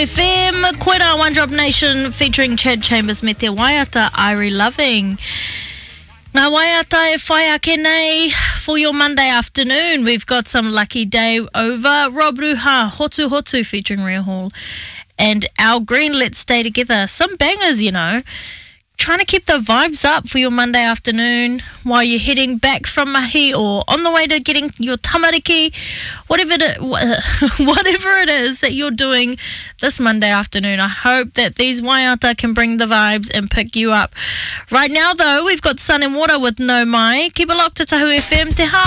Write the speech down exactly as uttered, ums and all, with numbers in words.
F M, Koira One Drop Nation featuring Chad Chambers me te waiata, Irie Loving. Ngā waiata e whai ake nei for your Monday afternoon. We've got some Lucky Day over. Rob Ruha, Hotu Hotu featuring Real Hall. And Al Green, Let's Stay Together. Some bangers, you know. Trying to keep the vibes up for your Monday afternoon while you're heading back from mahi or on the way to getting your tamariki, whatever it, whatever it is that you're doing this Monday afternoon. I hope that these waiata can bring the vibes and pick you up. Right now, though, we've got Sun and Water with No Mai. Keep it locked to Tahu F M. Te ha!